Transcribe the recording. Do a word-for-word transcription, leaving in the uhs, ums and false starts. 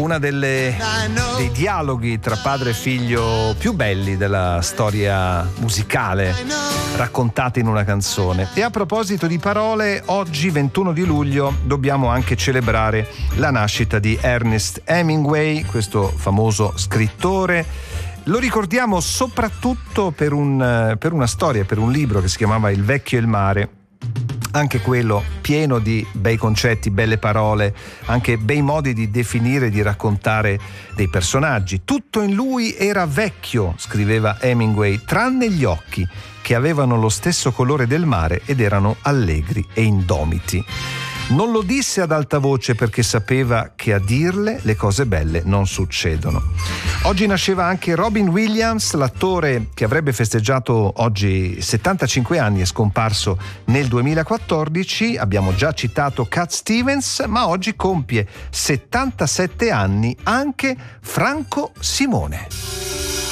una delle dei dialoghi tra padre e figlio più belli della storia musicale raccontati in una canzone. E a proposito di parole, oggi ventuno di luglio dobbiamo anche celebrare la nascita di Ernest Hemingway, questo famoso scrittore. Lo ricordiamo soprattutto per, un, per una storia, per un libro che si chiamava Il vecchio e il mare, anche quello pieno di bei concetti, belle parole, anche bei modi di definire e di raccontare dei personaggi. Tutto in lui era vecchio, scriveva Hemingway, tranne gli occhi, che avevano lo stesso colore del mare ed erano allegri e indomiti. Non lo disse ad alta voce perché sapeva che a dirle le cose belle non succedono. Oggi nasceva anche Robin Williams, l'attore che avrebbe festeggiato oggi settantacinque anni, è scomparso nel duemilaquattordici. Abbiamo già citato Cat Stevens, ma oggi compie settantasette anni anche Franco Simone.